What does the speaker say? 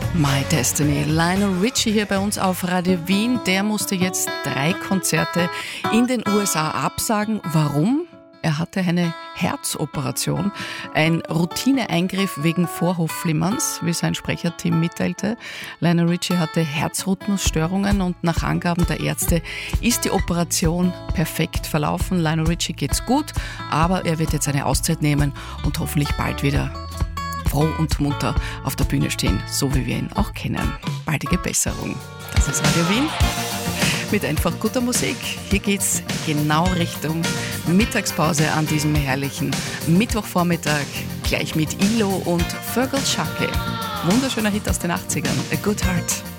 My Destiny. Lionel Richie hier bei uns auf Radio Wien. Der musste jetzt 3 Konzerte in den USA absagen. Warum? Er hatte eine Herzoperation, ein Routineeingriff wegen Vorhofflimmerns, wie sein Sprecherteam mitteilte. Lionel Richie hatte Herzrhythmusstörungen und nach Angaben der Ärzte ist die Operation perfekt verlaufen. Lionel Richie geht's gut, aber er wird jetzt eine Auszeit nehmen und hoffentlich bald wieder froh und munter auf der Bühne stehen, so wie wir ihn auch kennen. Baldige Besserung. Das ist Radio Wien mit einfach guter Musik. Hier geht's genau Richtung Mittagspause an diesem herrlichen Mittwochvormittag, gleich mit ILO und Fergal Sharkey. Wunderschöner Hit aus den 80ern, A Good Heart.